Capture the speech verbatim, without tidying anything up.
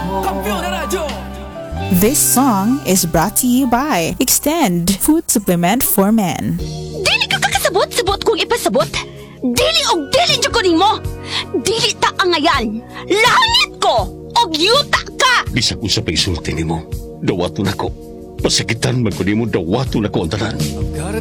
This song is brought to you by Extend Food Supplement for Men. Dili ka kakasabot-sabot kung ipasabot. Dili og dili dyan ko nimo. Dili ta ang ngayan. Langit ko og yuta ka. Bisag usap ay isulti nimo. Dawato na ko. Pasakitan man ko nimo, dawato na ko ang tanan.